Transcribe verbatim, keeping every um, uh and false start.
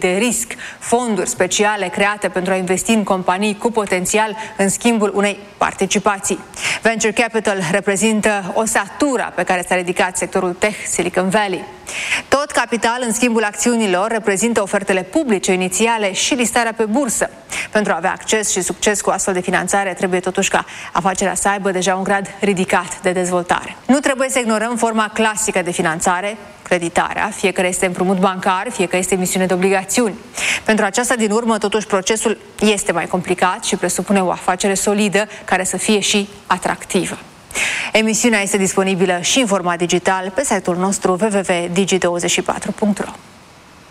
de risc, fonduri speciale create pentru a investi în companii cu potențial în schimbul unei participații. Venture Capital reprezintă osatura pe care s-a ridicat sectorul tech Silicon Valley. Tot capital în schimbul acțiunilor reprezintă ofertele publice inițiale și listarea pe bursă. Pentru a avea acces și succes cu astfel de finanțare, trebuie totuși ca afacerea să aibă deja un grad ridicat de dezvoltare. Nu trebuie să ignorăm forma clasică de finanțare, creditarea, fie că este împrumut bancar, fie că este emisiune de obligațiuni. Pentru aceasta, din urmă, totuși, procesul este mai complicat și presupune o afacere solidă care să fie și atractivă. Emisiunea este disponibilă și în format digital pe site-ul nostru w w w punct digi douăzeci și patru punct ro.